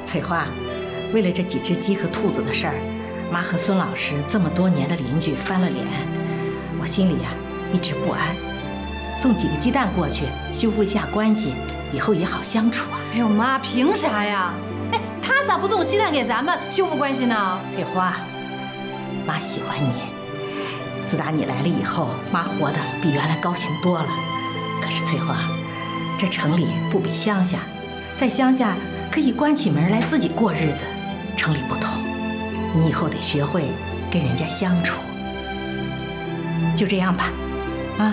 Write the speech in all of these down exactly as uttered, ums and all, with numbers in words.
翠花，为了这几只鸡和兔子的事儿，妈和孙老师这么多年的邻居翻了脸，我心里呀、啊、一直不安。送几个鸡蛋过去，修复一下关系，以后也好相处啊。 哎呦妈，凭啥呀？哎，他咋不送鸡蛋给咱们修复关系呢？ 翠花，妈喜欢你。自打你来了以后，妈活得比原来高兴多了。可是翠花，这城里不比乡下，在乡下可以关起门来自己过日子，城里不同，你以后得学会跟人家相处。就这样吧，啊。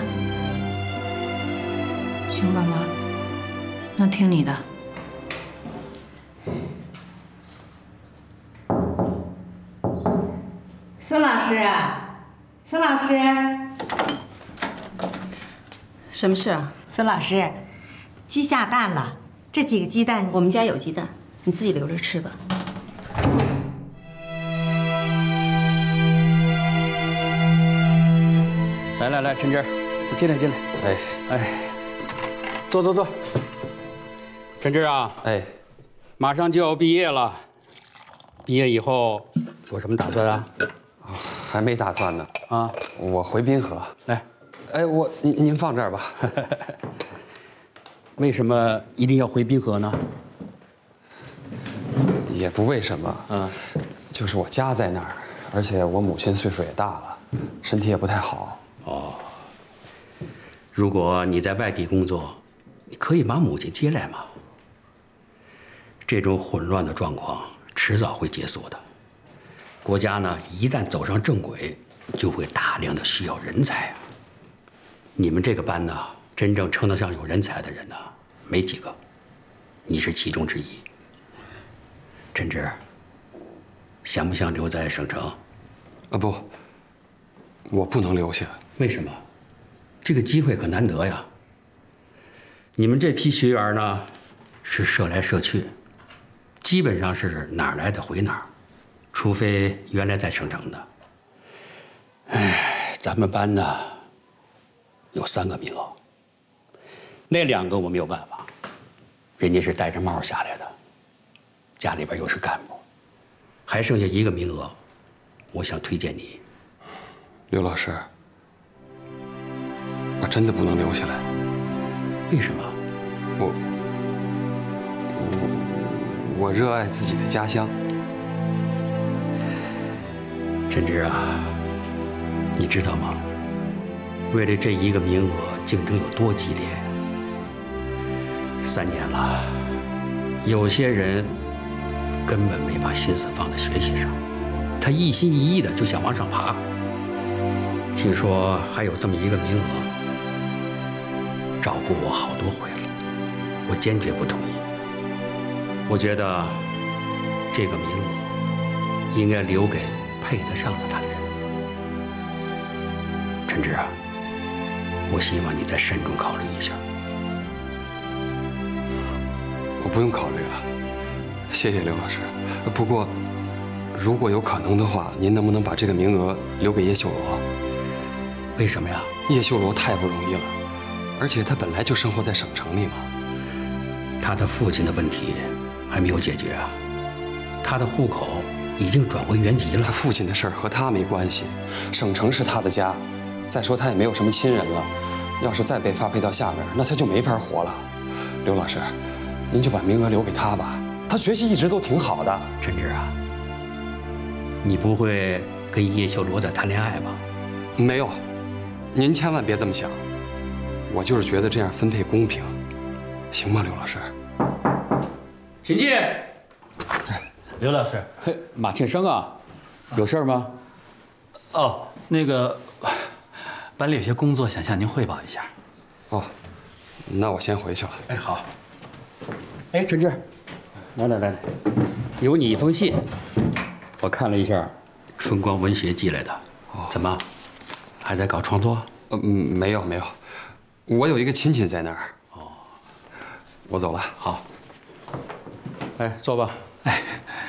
行吧，妈，那听你的。 孙老师，孙老师， 什么事啊？ 孙老师，鸡下蛋了，这几个鸡蛋我们家有鸡蛋，你自己留着吃吧。 来来来，陈真，进来进来。哎哎。坐坐坐，陈志啊，哎，马上就要毕业了，毕业以后有什么打算啊？ 还没打算呢。啊，我回滨河。 来， 哎，我您您放这儿吧。 为什么一定要回滨河呢？ 也不为什么，嗯，就是我家在那儿，而且我母亲岁数也大了，身体也不太好。 哦，如果你在外地工作。你可以把母亲接来吗？这种混乱的状况迟早会结束的。国家呢，一旦走上正轨，就会大量的需要人才啊。你们这个班呢，真正称得上有人才的人呢，没几个，你是其中之一。陈志，想不想留在省城？ 啊不，我不能留下。 为什么？这个机会可难得呀。你们这批学员呢，是射来射去，基本上是哪儿来的回哪儿，除非原来在省城的。哎，咱们班呢有三个名额，那两个我没有办法，人家是戴着帽下来的，家里边又是干部，还剩下一个名额，我想推荐你。 刘老师，我真的不能留下来。 为什么？ 我我我热爱自己的家乡。 陈志啊，你知道吗？为了这一个名额，竞争有多激烈？三年了，有些人根本没把心思放在学习上，他一心一意的就想往上爬。听说还有这么一个名额，找过我好多回了，我坚决不同意。我觉得这个名额应该留给配得上的他的人。陈志啊，我希望你再慎重考虑一下。 我不用考虑了，谢谢刘老师。不过，如果有可能的话，您能不能把这个名额留给叶秀罗？ 为什么呀？ 叶秀罗太不容易了，而且他本来就生活在省城里嘛。 他的父亲的问题还没有解决啊，他的户口已经转回原籍了。 他父亲的事儿和他没关系，省城是他的家。再说他也没有什么亲人了，要是再被发配到下面，那他就没法活了。刘老师，您就把名额留给他吧，他学习一直都挺好的。 陈志啊，你不会跟叶秀罗在谈恋爱吧？ 没有，您千万别这么想。我就是觉得这样分配公平，行吗，刘老师？ 请进。 刘老师， 嘿，马庆生啊，有事吗？ 哦，那个班里有些工作想向您汇报一下。 哦，那我先回去了。 哎，好。哎，陈志，来来来来，有你一封信，我看了一下，春光文学寄来的。哦，怎么，还在搞创作？ 呃，没有没有，我有一个亲戚在那儿。哦，我走了。 好。哎，坐吧。 哎。